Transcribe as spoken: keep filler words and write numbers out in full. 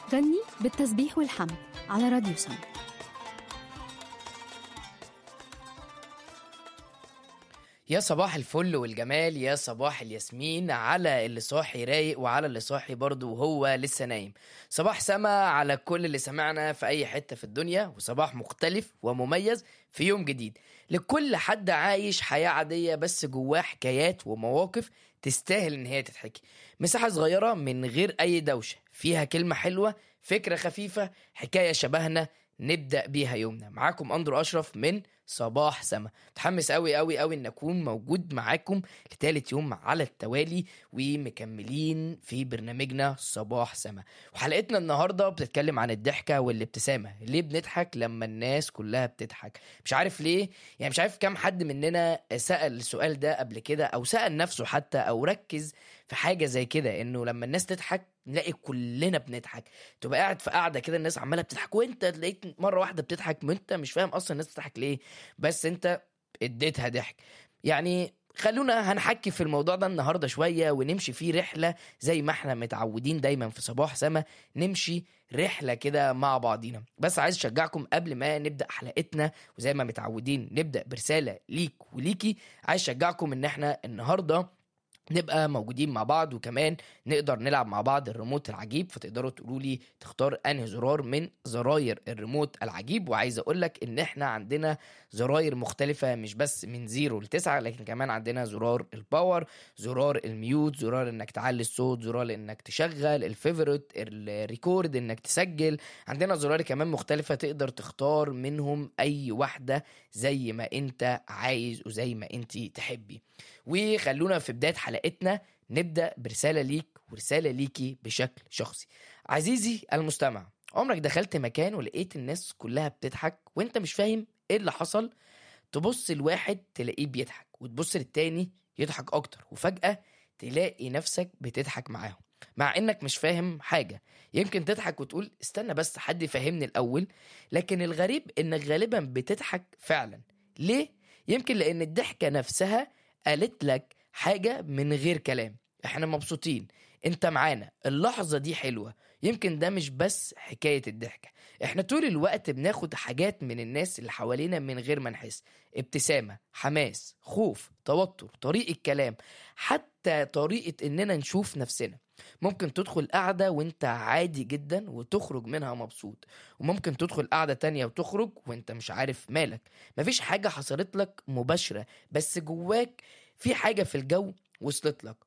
غني بالتسبيح والحمد على راديو سما. يا صباح الفل والجمال، يا صباح الياسمين على اللي صاحي رايق وعلى اللي صاحي برضه وهو لسه نايم. صباح سما على كل اللي سمعنا في أي حتة في الدنيا، وصباح مختلف ومميز في يوم جديد لكل حد عايش حياة عادية بس جواه حكايات ومواقف تستاهل إن هي تتحكي. مساحة صغيرة من غير أي دوشة، فيها كلمة حلوة، فكرة خفيفة، حكاية شبهنا نبدأ بيها يومنا. معاكم أندرو أشرف من صباح سما. متحمس قوي قوي قوي ان اكون موجود معاكم لتالت يوم على التوالي ومكملين في برنامجنا صباح سما. وحلقتنا النهارده بتتكلم عن الضحكه والابتسامه. ليه بنضحك لما الناس كلها بتضحك؟ مش عارف ليه، يعني مش عارف كم حد مننا سأل السؤال ده قبل كده او سأل نفسه حتى او ركز في حاجه زي كده، انه لما الناس تضحك نلاقي كلنا بنضحك. تبقى قاعد في قاعده كده الناس عماله بتضحك وانت تلاقيك مره واحده بتضحك، ما انت مش فاهم اصلا الناس بتضحك ليه، بس انت اديتها ضحك. يعني خلونا هنحكي في الموضوع ده النهاردة شوية ونمشي فيه رحلة زي ما احنا متعودين دايما في صباح سما نمشي رحلة كده مع بعضينا. بس عايز اشجعكم قبل ما نبدأ حلقتنا، وزي ما متعودين نبدأ برسالة ليك وليكي. عايز اشجعكم ان احنا النهاردة نبقى موجودين مع بعض، وكمان نقدر نلعب مع بعض الريموت العجيب. فتقدروا تقولوا لي تختار انهي زرار من زراير الريموت العجيب. وعايز اقولك ان احنا عندنا زراير مختلفة، مش بس من زيرو لتسعة، لكن كمان عندنا زرار الباور، زرار الميوت، زرار انك تعلي الصوت، زرار انك تشغل الفيفوريت، الريكورد انك تسجل. عندنا زرار كمان مختلفة تقدر تختار منهم اي واحدة زي ما انت عايز وزي ما انت تحبي. وخلونا في بداية حلقتنا نبدأ برسالة ليك ورسالة ليكي بشكل شخصي. عزيزي المستمع، عمرك دخلت مكان ولقيت الناس كلها بتضحك وانت مش فاهم ايه اللي حصل؟ تبص لواحد تلاقيه بيضحك، وتبص للتاني يضحك اكتر، وفجأة تلاقي نفسك بتضحك معاهم مع انك مش فاهم حاجة. يمكن تضحك وتقول استنى بس حد يفهمني الاول، لكن الغريب انك غالبا بتضحك فعلا. ليه؟ يمكن لان الضحكة نفسها قالت لك حاجة من غير كلام. احنا مبسوطين، انت معانا، اللحظة دي حلوة. يمكن ده مش بس حكاية الضحكة، احنا طول الوقت بناخد حاجات من الناس اللي حوالينا من غير ما نحس. ابتسامة، حماس، خوف، توتر، طريقة كلام، حتى طريقة اننا نشوف نفسنا. ممكن تدخل قاعدة وانت عادي جدا وتخرج منها مبسوط، وممكن تدخل قاعدة تانية وتخرج وانت مش عارف مالك. مفيش حاجة حصلت لك مباشرة، بس جواك في حاجة في الجو وصلت لك.